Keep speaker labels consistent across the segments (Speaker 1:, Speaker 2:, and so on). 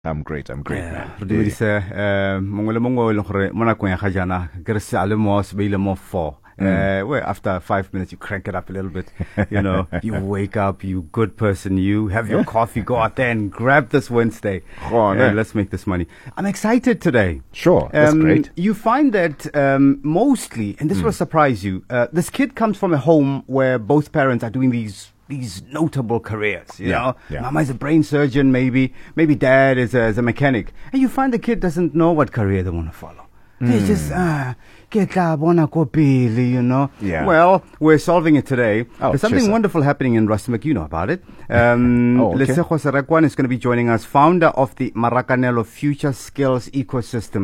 Speaker 1: I'm great, man.
Speaker 2: Re dumedisa mongwe le mongwe le gore mo nakong ya ga jana ke re sa le mo se beile mo 4. Well, after 5 minutes, you crank it up a little bit. You know, you wake up, you good person, you have your coffee, go out there and grab this Wednesday. Let's make this money. I'm excited today.
Speaker 1: Sure, that's great.
Speaker 2: You find that mostly, and this will surprise you, this kid comes from a home where both parents are doing these notable careers, you know. Mama is a brain surgeon, maybe dad is a mechanic. And you find the kid doesn't know what career they want to follow. They just, you know.
Speaker 1: Yeah.
Speaker 2: Well, we're solving it today.
Speaker 1: cheers,
Speaker 2: There's something wonderful happening in Rustenburg. You know about it. Lesego Serakwan is going to be joining us, founder of the Marakanelo Future Skills Ecosystem.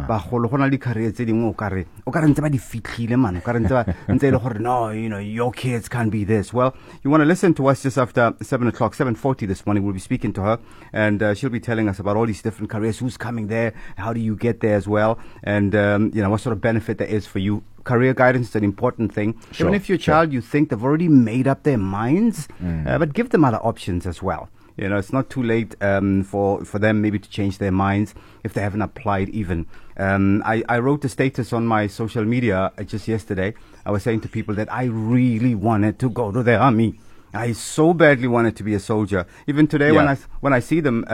Speaker 2: No, you know, your kids can't be this. Well, you want to listen to us just after 7 o'clock, 7:40 this morning. We'll be speaking to her, and she'll be telling us about all these different careers, who's coming there, how do you get there as well, and you know, what sort of benefit there is for you. Career guidance is an important thing.
Speaker 1: Sure,
Speaker 2: even if your child, you think they've already made up their minds, but give them other options as well. You know, it's not too late for them maybe to change their minds if they haven't applied even. I wrote a status on my social media just yesterday. I was saying to people that I really wanted to go to the army. I so badly wanted to be a soldier. Even today, when I see them,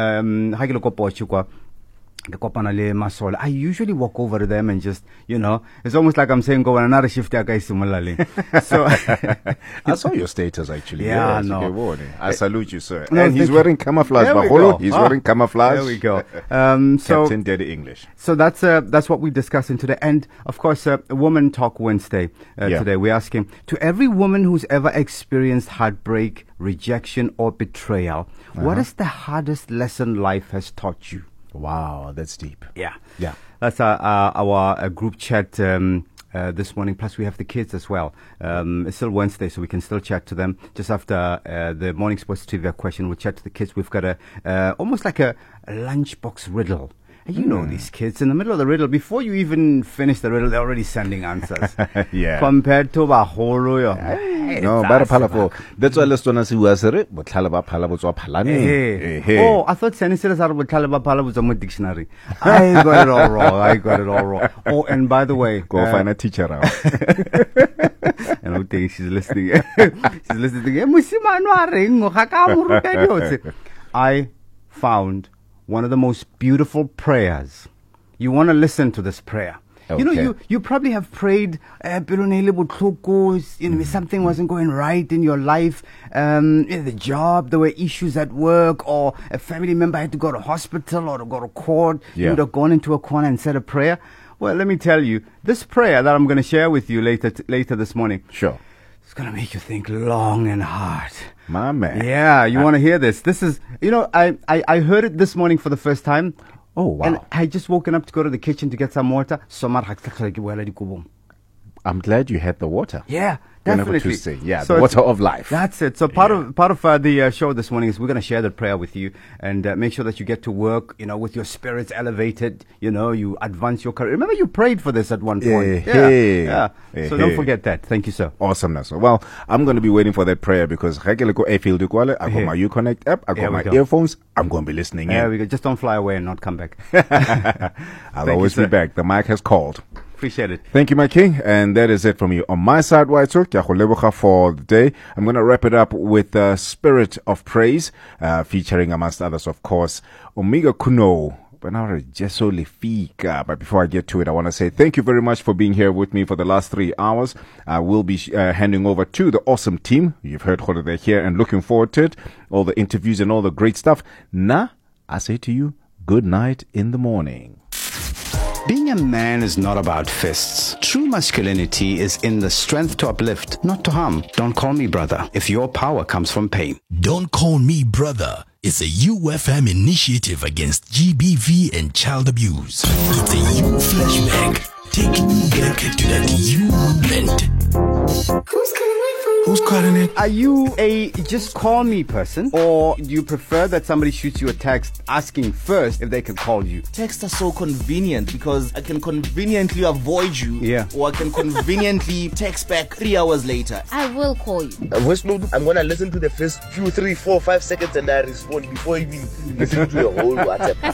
Speaker 2: I usually walk over to them and just, you know, it's almost like I'm saying, go on another shift. So
Speaker 1: I saw your status actually.
Speaker 2: Yeah,
Speaker 1: yes,
Speaker 2: no.
Speaker 1: I salute you, sir.
Speaker 2: No,
Speaker 1: and he's wearing camouflage. He's wearing camouflage.
Speaker 2: There we go.
Speaker 1: Captain Daddy English.
Speaker 2: So that's what we're discussing today. And of course, Woman Talk Wednesday today. We're asking, to every woman who's ever experienced heartbreak, rejection, or betrayal, what is the hardest lesson life has taught you?
Speaker 1: Wow, that's deep.
Speaker 2: Yeah.
Speaker 1: That's
Speaker 2: our group chat this morning. Plus, we have the kids as well. It's still Wednesday, so we can still chat to them. Just after the morning sports trivia question, we'll chat to the kids. We've got almost like a lunchbox riddle. And you know these kids, in the middle of the riddle, before you even finish the riddle, they're already sending answers.
Speaker 1: Yeah.
Speaker 2: Compared to Baholo.
Speaker 1: No, that's why let's do not see who has it. But Talaba Palabos or Palani.
Speaker 2: Oh, I thought Senisers are with Talaba Palabos on my dictionary. I got it all wrong. Oh, and by the way,
Speaker 1: go find a teacher out.
Speaker 2: And I think she's listening. I found one of the most beautiful prayers. You want to listen to this prayer.
Speaker 1: Okay.
Speaker 2: You know, you probably have prayed, something wasn't going right in your life, the job, there were issues at work, or a family member had to go to hospital or to go to court. You would have gone into a corner and said a prayer. Well, let me tell you, this prayer that I'm going to share with you later this morning.
Speaker 1: Sure.
Speaker 2: It's going to make you think long and hard.
Speaker 1: My man.
Speaker 2: Yeah, you want to hear this. This is, you know, I heard it this morning for the first time.
Speaker 1: Oh, wow.
Speaker 2: And I just woken up to go to the kitchen to get some water.
Speaker 1: I'm glad you had the water.
Speaker 2: Yeah, definitely.
Speaker 1: The water of life.
Speaker 2: That's it. So part of the show this morning is we're going to share the prayer with you and make sure that you get to work, you know, with your spirits elevated. You know, you advance your career. Remember, you prayed for this at one point. So don't forget that. Thank you, sir.
Speaker 1: Awesomeness. Well, I'm going to be waiting for that prayer because I got my Uconnect app, I got my earphones. I'm going to be listening.
Speaker 2: There we go. Just don't fly away and not come back.
Speaker 1: I'll always be back. The mic has called.
Speaker 2: Appreciate it.
Speaker 1: Thank you, my king. And that is it from you. On my side, Waitso, for the day. I'm going to wrap it up with Spirit of Praise, featuring, amongst others, of course, Omega Kuno. But before I get to it, I want to say thank you very much for being here with me for the last 3 hours. I will be handing over to the awesome team. You've heard how they're here and looking forward to it. All the interviews and all the great stuff. I say to you, good night in the morning.
Speaker 2: Being a man is not about fists. True masculinity is in the strength to uplift, not to harm. Don't call me brother if your power comes from pain.
Speaker 3: Don't call me brother. It's a UFM initiative against GBV and child abuse. It's a U flashback, taking you back to that U movement.
Speaker 4: Who's calling my phone? Who's calling it?
Speaker 2: Are you a just call me person, or do you prefer that somebody shoots you a text asking first if they can call you?
Speaker 5: Texts are so convenient because I can conveniently avoid you,
Speaker 2: Yeah.
Speaker 5: or I can conveniently text back 3 hours later.
Speaker 6: I will call you.
Speaker 7: Voice note, I'm gonna listen to the first few 3, 4, 5 seconds and I respond before even listening to the whole WhatsApp.